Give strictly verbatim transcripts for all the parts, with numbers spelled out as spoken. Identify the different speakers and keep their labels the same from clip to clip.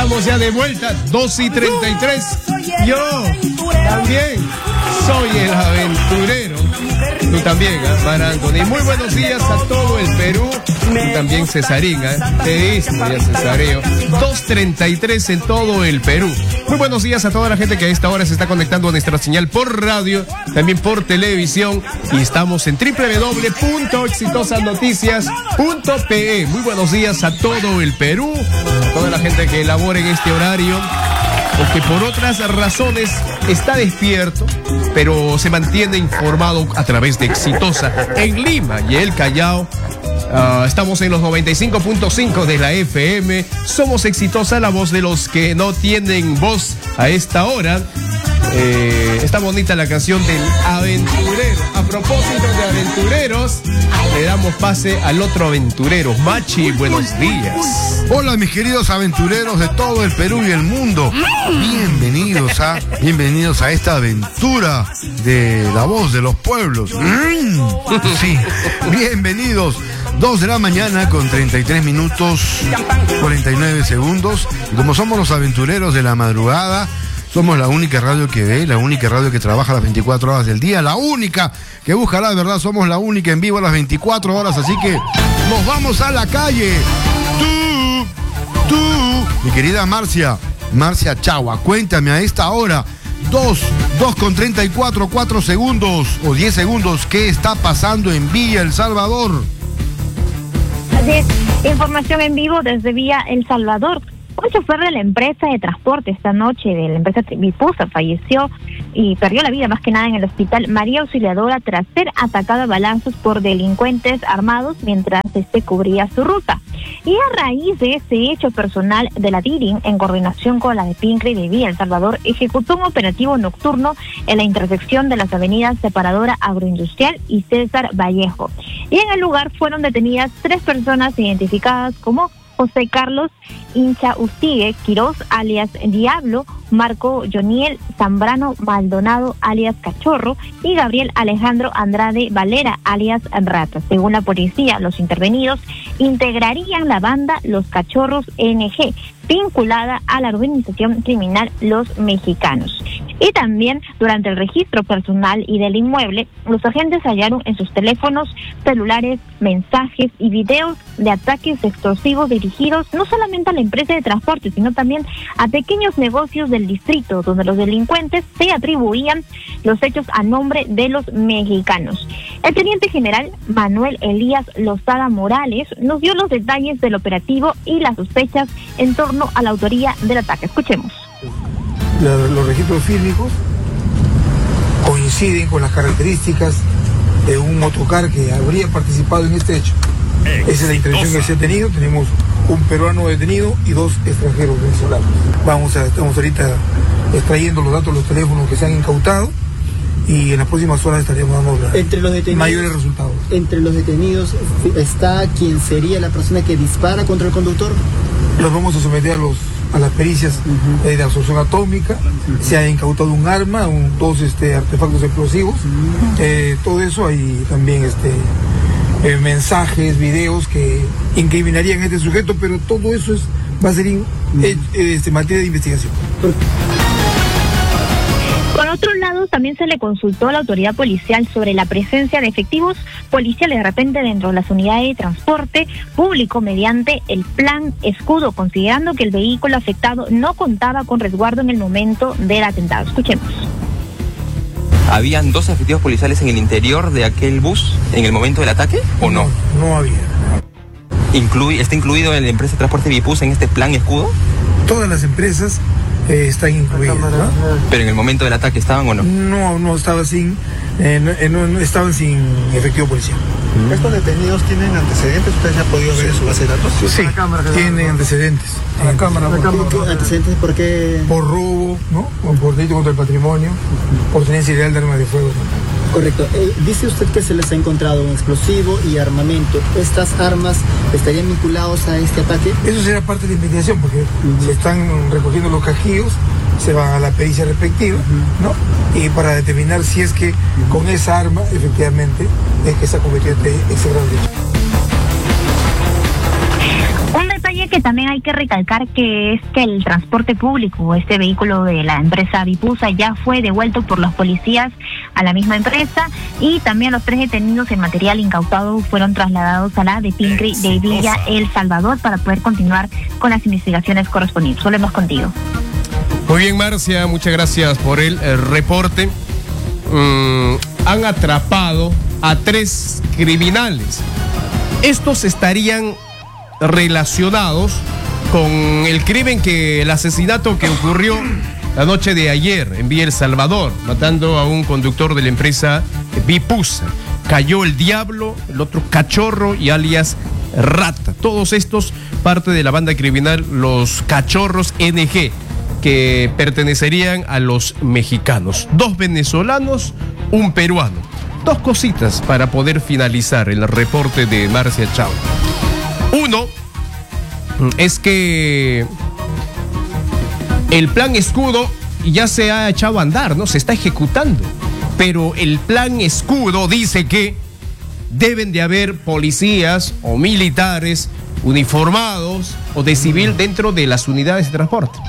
Speaker 1: Estamos ya de vuelta, dos y treinta y tres. Yo también soy el aventurero. Tú también, ¿eh? Para Anthony. Muy buenos días a todo el Perú. Tú también, Cesarín, ¿eh? Te diste ya, Cesareo. dos treinta y tres en todo el Perú. Muy buenos días a toda la gente que a esta hora se está conectando a nuestra señal por radio, también por televisión. Y estamos en doble u doble u doble u punto exitosas noticias punto pe. Muy buenos días a todo el Perú, a toda la gente que elabora en este horario, o que por otras razones está despierto, pero se mantiene informado a través de Exitosa en Lima y el Callao. Uh, estamos en los noventa y cinco punto cinco de la F M. Somos Exitosa, la voz de los que no tienen voz a esta hora. Eh, está bonita la canción del aventurero. A propósito de aventureros, le damos pase al otro aventurero. Machi, buenos días.
Speaker 2: Hola, mis queridos aventureros de todo el Perú y el mundo. Bienvenidos a, bienvenidos a esta aventura de la voz de los pueblos. Sí, bienvenidos. Dos de la mañana con treinta y tres minutos, cuarenta y nueve segundos. Y como somos los aventureros de la madrugada, somos la única radio que ve, la única radio que trabaja las veinticuatro horas del día, la única que busca la verdad, somos la única en vivo a las veinticuatro horas, así que nos vamos a la calle. Tú, tú, mi querida Marcia, Marcia Chagua, cuéntame a esta hora, dos, dos con treinta y cuatro, cuatro segundos o diez segundos, ¿qué está pasando en Villa El Salvador?
Speaker 3: Así es, información en vivo desde Villa El Salvador. Un chofer de la empresa de transporte esta noche, de la empresa Vipusa, falleció y perdió la vida más que nada en el hospital María Auxiliadora tras ser atacado a balazos por delincuentes armados mientras este cubría su ruta. Y a raíz de ese hecho, personal de la D I R I N, en coordinación con la de PINCRE y de Villa El Salvador, ejecutó un operativo nocturno en la intersección de las avenidas Separadora Agroindustrial y César Vallejo. Y en el lugar fueron detenidas tres personas identificadas como José Carlos Hincha Ustigue Quiroz, alias Diablo, Marco Joniel Zambrano Maldonado, alias Cachorro, y Gabriel Alejandro Andrade Valera, alias Rata. Según la policía, los intervenidos integrarían la banda Los Cachorros N G, vinculada a la organización criminal Los Mexicanos. Y también, durante el registro personal y del inmueble, los agentes hallaron en sus teléfonos celulares mensajes y videos de ataques extorsivos dirigidos no solamente a la empresa de transporte, sino también a pequeños negocios del distrito, donde los delincuentes se atribuían los hechos a nombre de los mexicanos. El teniente general Manuel Elías Lozada Morales nos dio los detalles del operativo y las sospechas en torno a la autoría del ataque. Escuchemos.
Speaker 4: Los registros fílmicos coinciden con las características de un motocar que habría participado en este hecho. Esa es la intervención que se ha tenido. Tenemos un peruano detenido y dos extranjeros venezolanos. Vamos a, estamos ahorita extrayendo los datos de los teléfonos que se han incautado y en las próximas horas estaremos dando
Speaker 5: entre los detenidos,
Speaker 4: mayores resultados.
Speaker 5: Entre los detenidos está quien sería la persona que dispara contra el conductor.
Speaker 4: Los vamos a someter a los a las pericias uh-huh. eh, de absorción atómica. Uh-huh. Se ha incautado un arma, un, dos este, artefactos explosivos, uh-huh. eh, todo eso. Hay también este eh, mensajes, videos que incriminarían a este sujeto, pero todo eso es va a ser in, uh-huh. eh, este, materia de investigación.
Speaker 3: Por otro lado, también se le consultó a la autoridad policial sobre la presencia de efectivos policiales de repente dentro de las unidades de transporte público mediante el plan Escudo, considerando que el vehículo afectado no contaba con resguardo en el momento del atentado. Escuchemos.
Speaker 6: ¿Habían dos efectivos policiales en el interior de aquel bus en el momento del ataque o no?
Speaker 4: No, no había.
Speaker 6: ¿Incluye, ¿Está incluido en la empresa de transporte Vipus en este plan Escudo?
Speaker 4: Todas las empresas Eh, están incluidas, ¿no?
Speaker 6: ¿Pero en el momento del ataque estaban o no?
Speaker 4: No, no estaban sin, eh, no, eh, no, no estaban sin efectivo policial.
Speaker 5: Mm. ¿Estos detenidos tienen antecedentes? ¿Ustedes ya han podido ver sí. su base de datos?
Speaker 4: Sí, sí tienen antecedentes.
Speaker 5: A la cámara, ¿por qué? ¿Antecedentes por qué?
Speaker 4: Por robo, ¿no? Por delito contra el patrimonio, por tenencia ilegal de armas de fuego, ¿no?
Speaker 5: Correcto. Eh, dice usted que se les ha encontrado un explosivo y armamento. ¿Estas armas estarían vinculados a este ataque?
Speaker 4: Eso será parte de la investigación, porque uh-huh. se están recogiendo los cajíos, se van a la pericia respectiva, uh-huh. ¿no? Y para determinar si es que uh-huh. con esa arma, efectivamente, es que se ha cometido este, este grave hecho.
Speaker 3: Un detalle detalle que también hay que recalcar que es que el transporte público, este vehículo de la empresa Vipusa, ya fue devuelto por los policías a la misma empresa, y también los tres detenidos en material incautado fueron trasladados a la de Pincri de Villa El Salvador para poder continuar con las investigaciones correspondientes. Volvemos contigo.
Speaker 1: Muy bien, Marcia, muchas gracias por el, el reporte. Mm, han atrapado a tres criminales. Estos estarían relacionados con el crimen que, el asesinato que ocurrió la noche de ayer en Villa El Salvador, matando a un conductor de la empresa Vipusa. Cayó el Diablo, el otro Cachorro y alias Rata. Todos estos parte de la banda criminal Los Cachorros N G, que pertenecerían a los mexicanos. Dos venezolanos, un peruano. Dos cositas para poder finalizar el reporte de Marcia Chao. Uno es que el plan Escudo ya se ha echado a andar, ¿no? Se está ejecutando. Pero el plan Escudo dice que deben de haber policías o militares uniformados o de civil dentro de las unidades de transporte.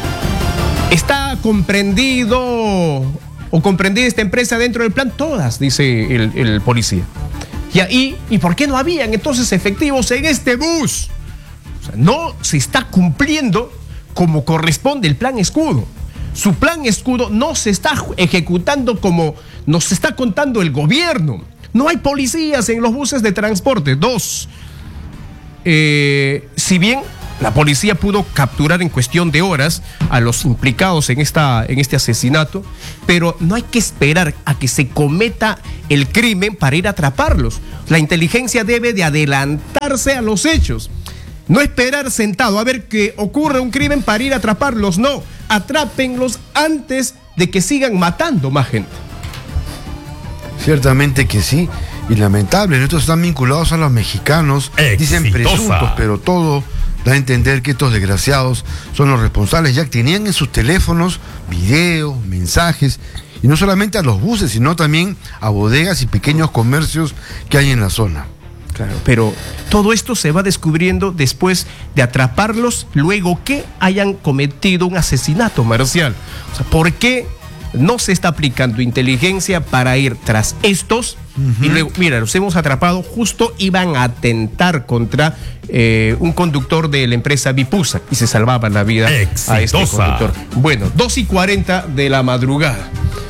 Speaker 1: ¿Está comprendido o comprendida esta empresa dentro del plan? Todas, dice el, el policía. Y ahí, ¿y por qué no habían entonces efectivos en este bus? O sea, no se está cumpliendo como corresponde el plan Escudo. Su plan Escudo no se está ejecutando como nos está contando el gobierno. No hay policías en los buses de transporte. Dos, eh, si bien la policía pudo capturar en cuestión de horas a los implicados en, esta, en este asesinato, pero no hay que esperar a que se cometa el crimen para ir a atraparlos. La inteligencia debe de adelantarse a los hechos. No esperar sentado a ver que ocurre un crimen para ir a atraparlos, no. Atrápenlos antes de que sigan matando más gente.
Speaker 2: Ciertamente que sí, y lamentable, estos están vinculados a los mexicanos, exitosa. Dicen presuntos, pero todo da a entender que estos desgraciados son los responsables, ya que tenían en sus teléfonos videos, mensajes, y no solamente a los buses, sino también a bodegas y pequeños comercios que hay en la zona.
Speaker 1: Claro, pero todo esto se va descubriendo después de atraparlos, luego que hayan cometido un asesinato, Marcial. O sea, ¿por qué no se está aplicando inteligencia para ir tras estos? Uh-huh. Y luego, mira, los hemos atrapado, justo iban a atentar contra eh, un conductor de la empresa Vipusa y se salvaba la vida exitosa a este conductor. Bueno, dos y cuarenta de la madrugada.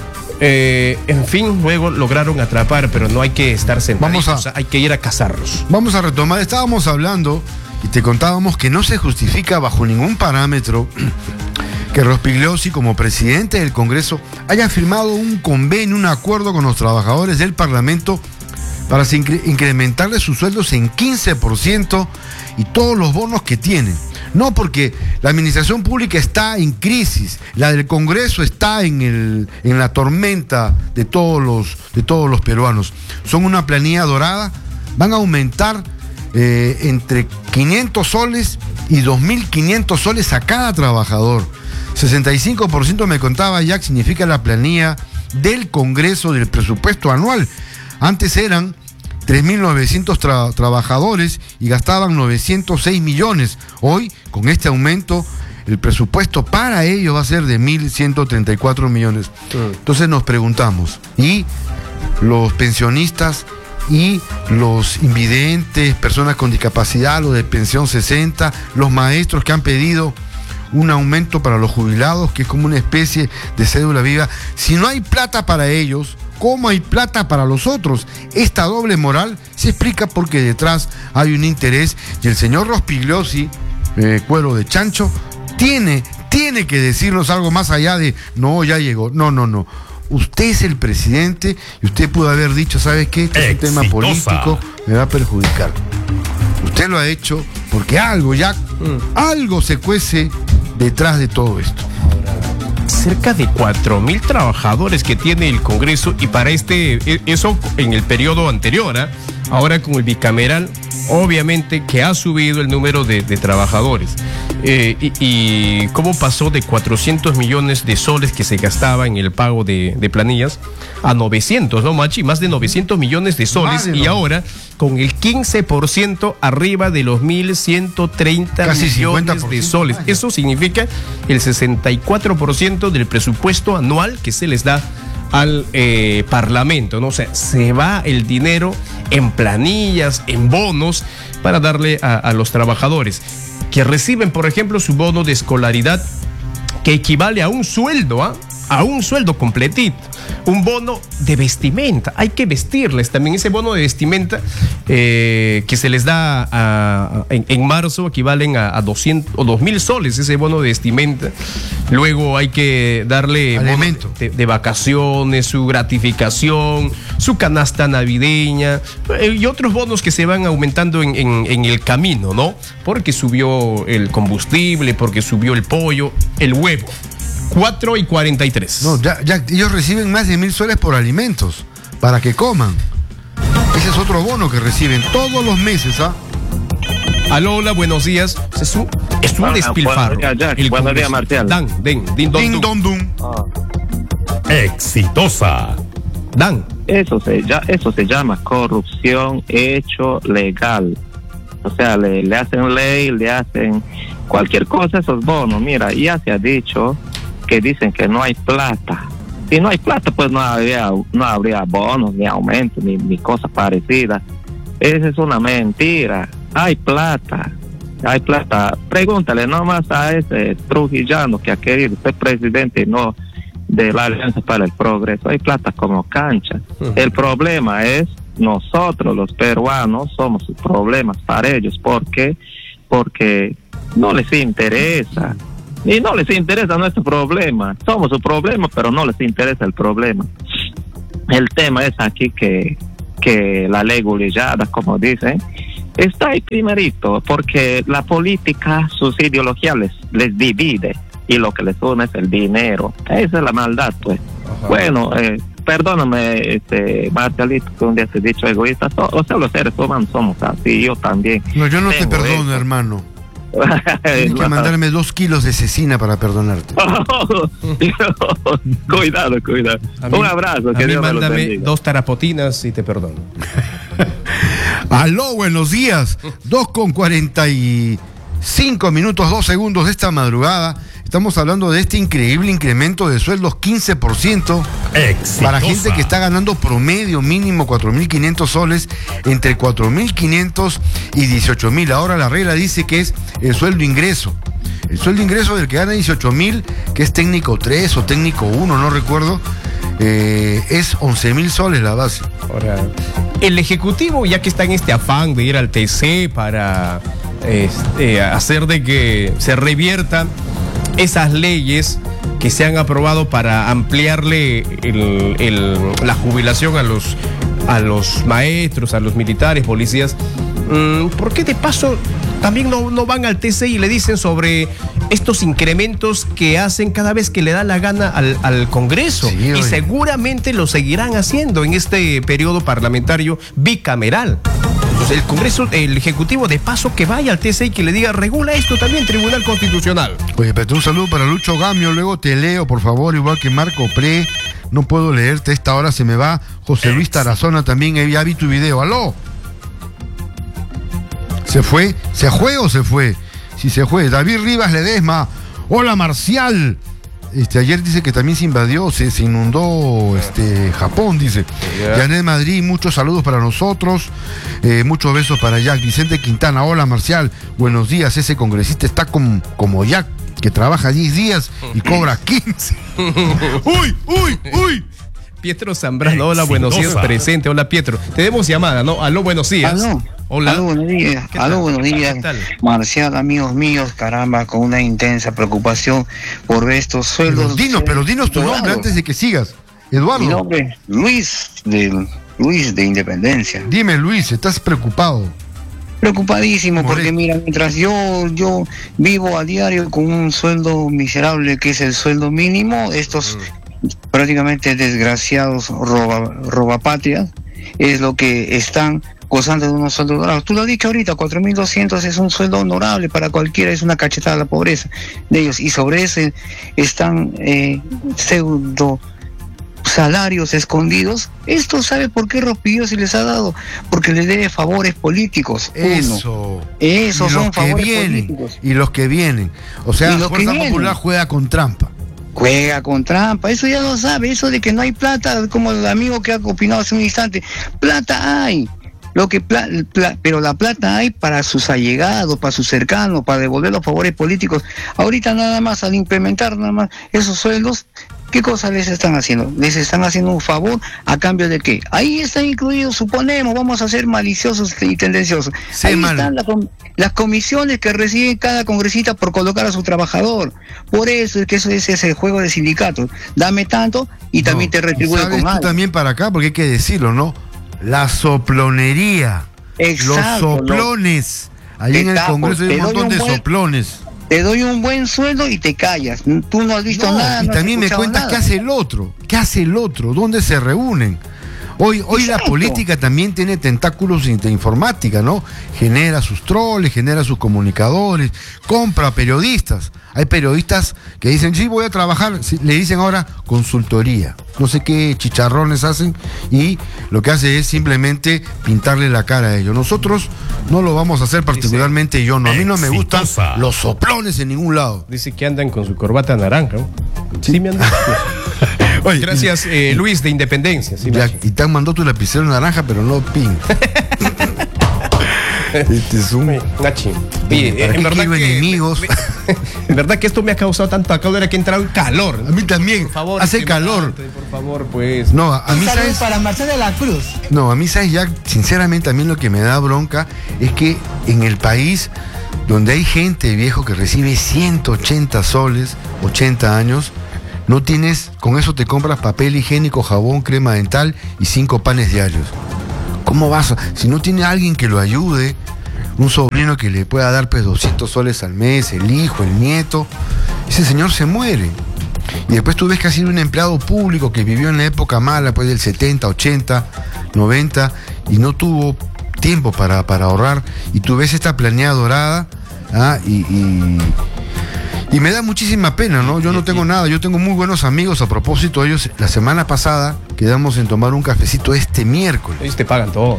Speaker 1: Eh, en fin, luego lograron atrapar, pero no hay que estar sentados, a, o sea, hay que ir a cazarlos.
Speaker 2: Vamos a retomar, estábamos hablando y te contábamos que no se justifica bajo ningún parámetro que Rospigliosi, como presidente del Congreso, haya firmado un convenio, un acuerdo con los trabajadores del Parlamento para incrementarles sus sueldos en quince por ciento y todos los bonos que tienen. No, porque la administración pública está en crisis, la del Congreso está en, el, en la tormenta de todos, los, de todos los peruanos. Son una planilla dorada, van a aumentar eh, entre quinientos soles y dos mil quinientos soles a cada trabajador. sesenta y cinco por ciento, me contaba Jack, significa la planilla del Congreso del presupuesto anual. Antes eran tres mil novecientos tra- trabajadores y gastaban novecientos seis millones. Hoy, con este aumento, el presupuesto para ellos va a ser de mil ciento treinta y cuatro millones. Entonces nos preguntamos, ¿y los pensionistas y los invidentes, personas con discapacidad, los de pensión sesenta, los maestros que han pedido un aumento para los jubilados, que es como una especie de cédula viva? Si no hay plata para ellos, ¿cómo hay plata para los otros? Esta doble moral se explica porque detrás hay un interés, y el señor Rospigliosi, eh, cuero de chancho, tiene, tiene que decirnos algo más allá de, no, ya llegó, no, no, no. Usted es el presidente y usted pudo haber dicho, ¿sabe qué? Este es un tema político, me va a perjudicar. Usted lo ha hecho porque algo ya, mm. algo se cuece detrás de todo esto.
Speaker 1: Cerca de cuatro mil trabajadores que tiene el Congreso, y para este, eso en el periodo anterior, ¿eh? Ahora con el bicameral, obviamente que ha subido el número de, de trabajadores. Eh, y, y cómo pasó de cuatrocientos millones de soles que se gastaba en el pago de, de planillas a novecientos, ¿no, Machi? Más de novecientos millones de soles. Y ahora con el quince por ciento arriba de los mil ciento treinta millones de soles. Eso significa el sesenta y cuatro por ciento del presupuesto anual que se les da al eh, Parlamento, ¿no? O sea, se va el dinero en planillas, en bonos, para darle a, a los trabajadores que reciben, por ejemplo, su bono de escolaridad, que equivale a un sueldo, ¿ah? ¿eh? A un sueldo completito. Un bono de vestimenta, hay que vestirles también. Ese bono de vestimenta eh, que se les da a, a, en, en marzo equivalen a, a doscientos o dos mil soles, ese bono de vestimenta. Luego hay que darle
Speaker 2: alimento
Speaker 1: de, de vacaciones, su gratificación, su canasta navideña eh, y otros bonos que se van aumentando en, en, en el camino, ¿no? Porque subió el combustible, porque subió el pollo, el huevo. cuatro y cuarenta y tres.
Speaker 2: No, ya, ya ellos reciben más de mil soles por alimentos, para que coman. Ese es otro bono que reciben todos los meses, ¿ah?
Speaker 1: Aló, hola, buenos días. Es un, es un bueno, despilfarro.
Speaker 7: Buenos días, Jack. Buenos días, Marcial.
Speaker 1: Dan, den, din, don,
Speaker 2: din, don, dun.
Speaker 7: Ah.
Speaker 1: Exitosa. Dan.
Speaker 7: Eso se, ya, eso se llama corrupción hecho legal. O sea, le, le hacen ley, le hacen cualquier cosa a esos bonos. Mira, ya se ha dicho que dicen que no hay plata. Si no hay plata, pues no habría, no habría bonos, ni aumentos, ni, ni cosas parecidas. Esa es una mentira. Hay plata, hay plata. Pregúntale nomás a ese trujillano que ha querido ser presidente, no de la Alianza para el Progreso. Hay plata como cancha. Uh-huh. El problema es nosotros, los peruanos, somos problemas para ellos. ¿Por qué? Porque no les interesa. Y no les interesa nuestro problema. Somos su problema, pero no les interesa el problema. El tema es aquí que, que la ley gulillada, como dicen, está ahí primerito, porque la política, sus ideologías les, les divide, y lo que les une es el dinero. Esa es la maldad, pues. Ajá. Bueno, eh, perdóname, este, Marcialito, que un día te he dicho egoísta. So, o sea, los seres humanos somos así, yo también.
Speaker 2: No, yo no te perdono, eso. Hermano. Tienes que mandarme dos kilos de cecina para perdonarte.
Speaker 7: Oh, cuidado, cuidado.
Speaker 1: Mí,
Speaker 7: un abrazo.
Speaker 1: A
Speaker 7: que
Speaker 1: mí
Speaker 7: Dios
Speaker 1: mándame dos tarapotinas y te perdono.
Speaker 2: Aló, buenos días. Dos con cuarenta y cinco minutos, dos segundos de esta madrugada. Estamos hablando de este increíble incremento de sueldos, quince por ciento. Exitosa. Para gente que está ganando promedio mínimo cuatro mil quinientos soles, entre cuatro mil quinientos y dieciocho mil. Ahora la regla dice que es el sueldo ingreso. El sueldo ingreso del que gana dieciocho mil, que es técnico tres o técnico uno, no recuerdo, eh, es once mil soles la base.
Speaker 1: Ahora, el Ejecutivo, ya que está en este afán de ir al T C para este, hacer de que se reviertan esas leyes que se han aprobado para ampliarle el, el, la jubilación a los, a los maestros, a los militares, policías, ¿por qué de paso también no, no van al T C y le dicen sobre estos incrementos que hacen cada vez que le da la gana al, al Congreso? Sí, y seguramente lo seguirán haciendo en este periodo parlamentario bicameral. Entonces el Congreso, el Ejecutivo, de paso que vaya al T C y que le diga, regula esto también, Tribunal Constitucional.
Speaker 2: Oye, pero un saludo para Lucho Gamio, luego te leo, por favor, igual que Marco Pre. No puedo leerte, a esta hora se me va. José Luis Tarazona también, ya vi tu video. ¡Aló! ¿Se fue? ¿Se fue o se fue? Sí, se fue. David Rivas Ledesma. Hola, Marcial. Este, ayer dice que también se invadió, se, se inundó este, Japón, dice. Yeah. Janet Madrid, muchos saludos para nosotros. Eh, muchos besos para Jack. Vicente Quintana, hola, Marcial. Buenos días. Ese congresista está com, como Jack, que trabaja diez días y cobra quince. ¡Uy, uy, uy!
Speaker 1: Pietro Zambrano, hola, buenos días, presente. Hola, Pietro. Tenemos llamada, ¿no? Aló, buenos días.
Speaker 8: Aló.
Speaker 1: Hola.
Speaker 8: Aló, buenos días. Aló, buenos días. Marcial, amigos míos, caramba, con una intensa preocupación por ver estos sueldos.
Speaker 2: Pero dinos, pero dinos tu nombre antes de que sigas. Eduardo.
Speaker 8: Mi nombre, Luis, de, Luis de Independencia.
Speaker 2: Dime, Luis, ¿estás preocupado?
Speaker 8: Preocupadísimo, More. porque mira, mientras yo, yo vivo a diario con un sueldo miserable que es el sueldo mínimo, estos mm. prácticamente desgraciados roba, robapatrias es lo que están gozando de unos sueldos dorados. Tú lo has dicho ahorita, cuatro mil doscientos es un sueldo honorable para cualquiera, es una cachetada a la pobreza de ellos. Y sobre ese están eh, pseudo salarios escondidos. Esto sabe por qué Rospillo se les ha dado, porque le debe favores políticos.
Speaker 2: Eso.
Speaker 8: Esos son favores
Speaker 2: vienen,
Speaker 8: políticos.
Speaker 2: Y los que vienen. O sea, la Fuerza Popular juega con trampa.
Speaker 8: Juega con trampa, eso ya lo sabe, eso de que no hay plata, como el amigo que ha opinado hace un instante, plata hay. Lo que pla, pla, pero la plata hay para sus allegados, para sus cercanos, para devolver los favores políticos. Ahorita nada más, al implementar nada más esos sueldos, ¿qué cosa les están haciendo? Les están haciendo un favor a cambio de qué. Ahí están incluidos, suponemos, vamos a ser maliciosos y tendenciosos. Sí, ahí mal. Están la, las comisiones que recibe cada congresista por colocar a su trabajador. Por eso es que eso es ese juego de sindicatos. Dame tanto y no, también te retribuye con algo.
Speaker 2: También para acá, porque hay que decirlo, ¿no? La soplonería. Exacto, los soplones. Allí en el Congreso hay un montón de buen, soplones.
Speaker 8: Te doy un buen sueldo y te callas. Tú no has visto no, nada.
Speaker 2: Y
Speaker 8: no
Speaker 2: también me cuentas nada. Qué hace el otro. ¿Qué hace el otro? ¿Dónde se reúnen? Hoy, hoy la política también tiene tentáculos de informática, ¿no? Genera sus troles, genera sus comunicadores, compra periodistas. Hay periodistas que dicen, sí, voy a trabajar, le dicen ahora consultoría. No sé qué chicharrones hacen y lo que hace es simplemente pintarle la cara a ellos. Nosotros no lo vamos a hacer, particularmente Dice, yo no. A mí no me gustan los soplones en ningún lado.
Speaker 1: Dice que andan con su corbata naranja, ¿no? Sí, sí me andan. Oye, gracias, eh, Luis de Independencia. Sí,
Speaker 2: ya, y te han mandado tu lapicero naranja, pero no pin. Este es un
Speaker 1: Nachi. Oye, en verdad que
Speaker 2: enemigos.
Speaker 1: Me, en verdad que esto me ha causado tanta calor que he entrado en calor.
Speaker 2: A mí también.
Speaker 1: Por favor,
Speaker 2: hace calor.
Speaker 1: Mate, por favor, pues.
Speaker 2: No, a mí sabes
Speaker 5: para Marcelo de la Cruz.
Speaker 2: No, a mí sabes ya, sinceramente a mí lo que me da bronca es que en el país donde hay gente, viejo, que recibe ciento ochenta soles, ochenta años, no tienes, con eso te compras papel higiénico, jabón, crema dental y cinco panes diarios. ¿Cómo vas a, si no tiene alguien que lo ayude, un sobrino que le pueda dar pues doscientos soles al mes, el hijo, el nieto, ese señor se muere? Y después tú ves que ha sido un empleado público que vivió en la época mala, pues del setenta, ochenta, noventa, y no tuvo tiempo para, para ahorrar, y tú ves esta planeada dorada, ¿ah? y, y Y me da muchísima pena, ¿no? Yo no tengo nada, yo tengo muy buenos amigos. A propósito de ellos, la semana pasada quedamos en tomar un cafecito este miércoles.
Speaker 1: Ellos te pagan todo.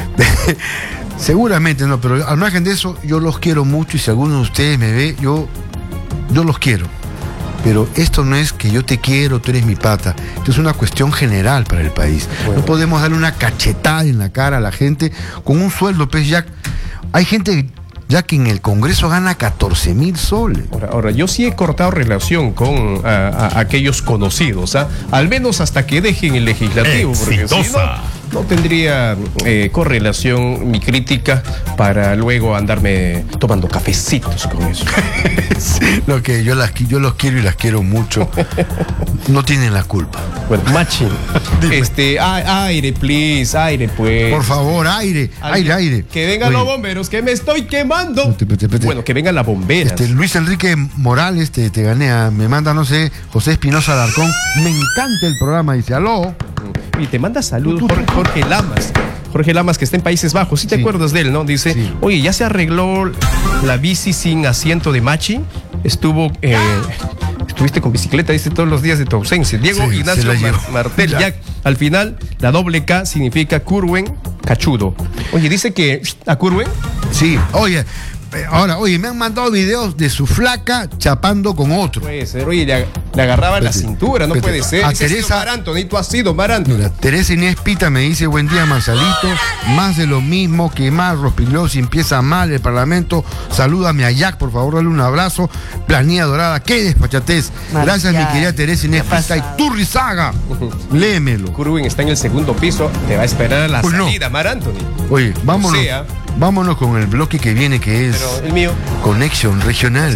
Speaker 2: Seguramente no, pero al margen de eso, yo los quiero mucho y si alguno de ustedes me ve, yo, yo los quiero. Pero esto no es que yo te quiero, tú eres mi pata. Esto es una cuestión general para el país. Bueno. No podemos darle una cachetada en la cara a la gente con un sueldo, pues ya. Hay gente ya que en el Congreso gana catorce mil soles.
Speaker 1: Ahora, ahora, yo sí he cortado relación con a, a, aquellos conocidos, ¿ah? Al menos hasta que dejen el legislativo, porque si no, no tendría eh, correlación mi crítica para luego andarme tomando cafecitos con eso.
Speaker 2: Lo que yo, las, yo los quiero y las quiero mucho. No tienen la culpa.
Speaker 1: Bueno, Machi, este, aire, please, aire, pues.
Speaker 2: Por favor, aire, aire, aire.
Speaker 1: Que vengan Oye. los bomberos, que me estoy quemando. Espérate, espérate. Bueno, que vengan las bomberas.
Speaker 2: Este, Luis Enrique Morales te, te ganea, me manda, no sé, José Espinosa Alarcón. Me encanta el programa, dice, aló.
Speaker 1: Y te manda saludos Jorge, Jorge Lamas. Jorge Lamas, que está en Países Bajos. ¿Sí te sí. acuerdas de él, no? Dice, sí. oye, ya se arregló la bici sin asiento de Machi. Estuvo, eh, estuviste con bicicleta, dice, todos los días de tu ausencia. Diego sí, Ignacio Mar Martel, ya. ya. Al final, la doble K significa Curwen Cachudo. Oye, dice que a Curwen.
Speaker 2: Sí, oye. Ahora, oye, me han mandado videos de su flaca chapando con otro.
Speaker 1: Puede ser, oye, le, le agarraba la cintura, no puede ser.
Speaker 2: A Teresa
Speaker 1: Mar Anthony, tú has sido Mar Anthony.
Speaker 2: Mira, Teresa Inés Pita me dice, buen día, Marcelito. Más de lo mismo, que más Rospigliosi empieza mal el Parlamento. Salúdame a Jack, por favor, dale un abrazo. Planilla dorada, qué despachatez. Gracias, mi querida Teresa Inés Pita y Turrizaga. Léemelo.
Speaker 1: Curwen está en el segundo piso, te va a esperar a la pues salida, no. Mar Anthony.
Speaker 2: Oye, vámonos. O sea, vámonos con el bloque que viene, que es
Speaker 1: Pero el mío.
Speaker 2: Conexión Regional.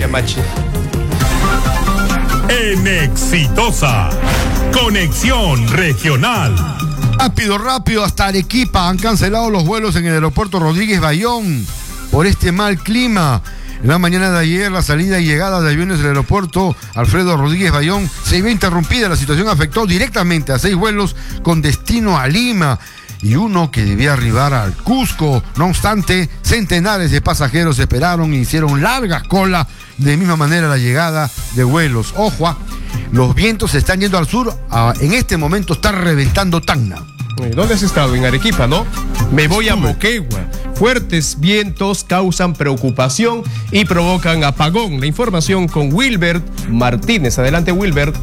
Speaker 9: En Exitosa, Conexión Regional.
Speaker 2: Rápido, rápido, hasta Arequipa han cancelado los vuelos en el aeropuerto Rodríguez Bayón por este mal clima. En la mañana de ayer, la salida y llegada de aviones del aeropuerto Alfredo Rodríguez Bayón se vio interrumpida. La situación afectó directamente a seis vuelos con destino a Lima. y uno que debía arribar al Cusco. No obstante, centenares de pasajeros esperaron e hicieron largas colas. De misma manera la llegada de vuelos. Ojo, los vientos se están yendo al sur. Ah, en este momento está reventando Tacna.
Speaker 1: ¿Dónde has estado? En Arequipa, ¿no? Me voy a Moquegua. Fuertes vientos causan preocupación y provocan apagón. La información con Wilbert Martínez. Adelante, Wilbert.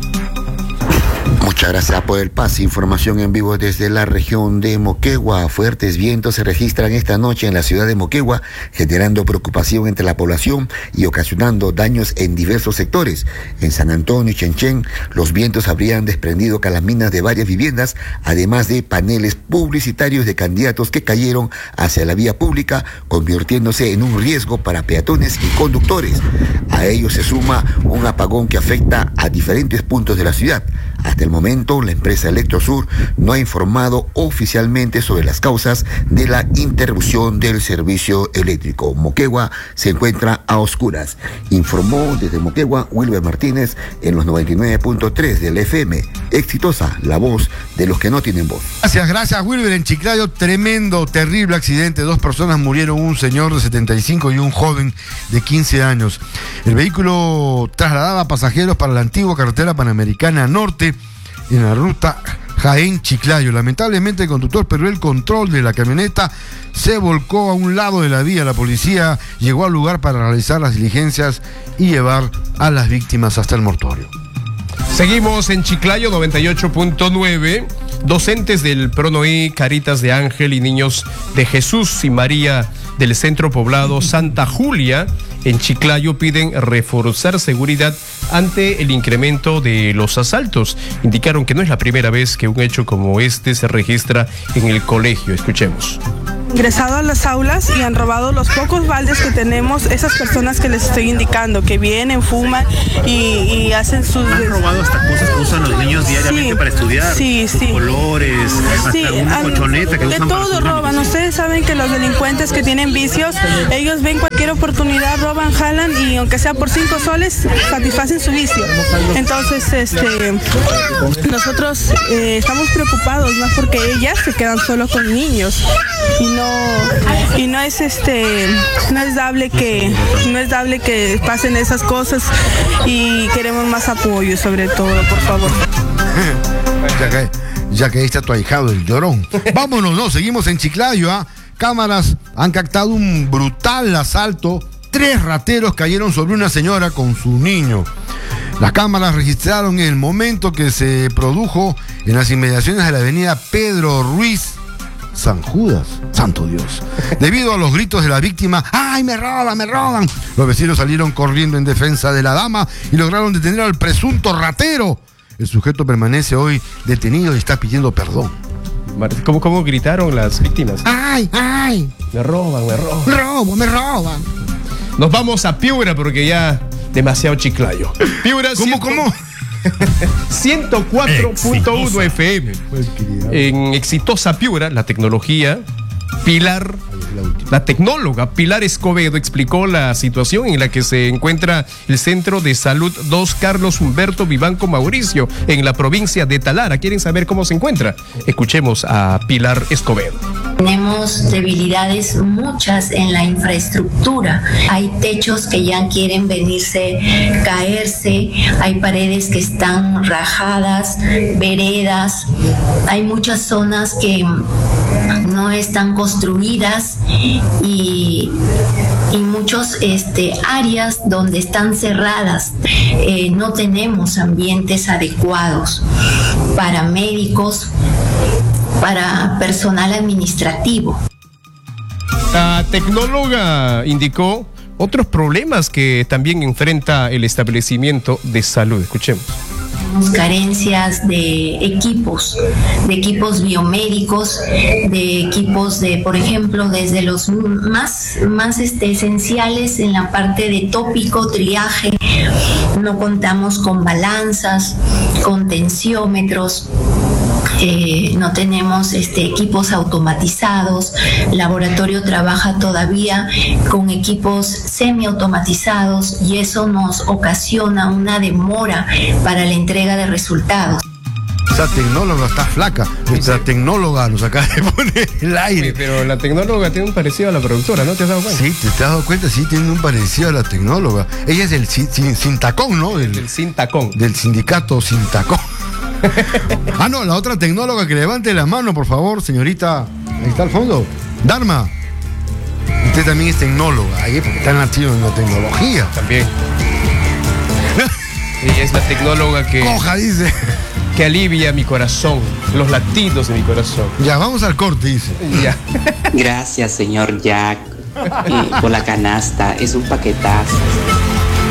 Speaker 10: Muchas gracias por el pase. Información en vivo desde la región de Moquegua. Fuertes vientos se registran esta noche en la ciudad de Moquegua, generando preocupación entre la población y ocasionando daños en diversos sectores. En San Antonio y Chenchen, los vientos habrían desprendido calaminas de varias viviendas, además de paneles publicitarios de candidatos que cayeron hacia la vía pública, convirtiéndose en un riesgo para peatones y conductores. A ello se suma un apagón que afecta a diferentes puntos de la ciudad. Hasta el momento, la empresa Electrosur no ha informado oficialmente sobre las causas de la interrupción del servicio eléctrico. Moquegua se encuentra a oscuras. Informó desde Moquegua Wilber Martínez en los noventa y nueve punto tres del F M. Exitosa, la voz de los que no tienen voz.
Speaker 2: Gracias, gracias Wilber. En Chiclayo, tremendo, terrible accidente. Dos personas murieron, un señor de setenta y cinco y un joven de quince años. El vehículo trasladaba pasajeros para la antigua carretera panamericana norte en la ruta Jaén-Chiclayo. Lamentablemente el conductor perdió el control de la camioneta, se volcó a un lado de la vía. La policía llegó al lugar para realizar las diligencias y llevar a las víctimas hasta el mortorio.
Speaker 1: Seguimos en Chiclayo noventa y ocho punto nueve. Docentes del Pronoí, Caritas de Ángel y Niños de Jesús y María del centro poblado Santa Julia en Chiclayo piden reforzar seguridad ante el incremento de los asaltos. Indicaron que no es la primera vez que un hecho como este se registra en el colegio. Escuchemos.
Speaker 11: Ingresado a las aulas y han robado los pocos baldes que tenemos, esas personas que les estoy indicando, que vienen, fuman y, y hacen sus...
Speaker 12: Han robado hasta cosas que usan los niños diariamente sí, para estudiar,
Speaker 11: sí,
Speaker 12: sus
Speaker 11: sí.
Speaker 12: colores,
Speaker 11: sí,
Speaker 12: hasta una colchoneta que
Speaker 11: de
Speaker 12: usan para
Speaker 11: todo roban. Ustedes saben que los delincuentes que tienen vicios, ellos ven cualquier oportunidad, roban, jalan y aunque sea por cinco soles, satisfacen su vicio. Entonces, este, nosotros eh, estamos preocupados más porque ellas se quedan solo con niños y no y no es este no es dable que no es dable que pasen esas cosas y queremos más apoyo, sobre todo, por favor.
Speaker 2: Ya que, ya que ahí está tu ahijado, el llorón. Vámonos, no, seguimos en Chiclayo, ¿ah? Cámaras han captado un brutal asalto. Tres rateros cayeron sobre una señora con su niño. Las cámaras registraron el momento que se produjo en las inmediaciones de la avenida Pedro Ruiz San Judas, santo Dios. Debido a los gritos de la víctima, ¡ay, me roban, me roban!, los vecinos salieron corriendo en defensa de la dama y lograron detener al presunto ratero. El sujeto permanece hoy detenido y está pidiendo perdón.
Speaker 1: ¿Cómo, cómo gritaron las víctimas?
Speaker 2: ¡Ay, ay!
Speaker 1: Me roban, me roban.
Speaker 2: ¡Robo, me roban!
Speaker 1: Nos vamos a Piura porque ya demasiado Chiclayo. Piura,
Speaker 2: ¿Cómo, cómo?
Speaker 1: ciento cuatro punto uno F M. En Exitosa Piura, la tecnología, Pilar, la tecnóloga Pilar Escobedo explicó la situación en la que se encuentra el Centro de Salud dos Carlos Humberto Vivanco Mauricio en la provincia de Talara. ¿Quieren saber cómo se encuentra? Escuchemos a Pilar Escobedo.
Speaker 13: Tenemos debilidades muchas en la infraestructura. Hay techos que ya quieren venirse, caerse, hay paredes que están rajadas, veredas, hay muchas zonas que no están construidas y, y muchas este, áreas donde están cerradas. Eh, no tenemos ambientes adecuados para médicos, para personal administrativo.
Speaker 1: La tecnóloga indicó otros problemas que también enfrenta el establecimiento de salud. Escuchemos.
Speaker 13: Carencias de equipos, de equipos biomédicos, de equipos de, por ejemplo, desde los más, más este, esenciales en la parte de tópico, triaje. No contamos con balanzas, con tensiómetros. Eh, no tenemos este, equipos automatizados. El laboratorio trabaja todavía con equipos semiautomatizados y eso nos ocasiona una demora para la entrega de resultados.
Speaker 2: esa tecnóloga está flaca. Nuestra tecnóloga nos acaba de poner el aire.
Speaker 1: Sí, pero la tecnóloga tiene un parecido a la productora, ¿no te has dado cuenta?
Speaker 2: Sí, te has dado cuenta, sí, tiene un parecido a la tecnóloga. Ella es del Sintacón, ¿no? Del,
Speaker 1: del Sintacón.
Speaker 2: Del sindicato Sintacón. Ah, no, la otra tecnóloga que levante la mano, por favor, señorita. Ahí está al fondo. Dharma. Usted también es tecnóloga, ahí porque está nacido en la tecnología.
Speaker 1: También. Ella es la tecnóloga que.
Speaker 2: Coja, dice.
Speaker 1: Que alivia mi corazón, los latidos de mi corazón.
Speaker 2: Ya, vamos al corte, dice.
Speaker 1: Ya.
Speaker 14: Gracias, señor Jack, eh, por la canasta. Es un paquetazo.